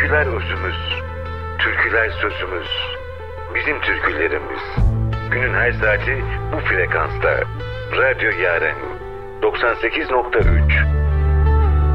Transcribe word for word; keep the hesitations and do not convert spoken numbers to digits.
Türküler özümüz, türküler sözümüz, bizim türkülerimiz. Günün her saati bu frekansta. Radyo Yaren doksan sekiz nokta üç.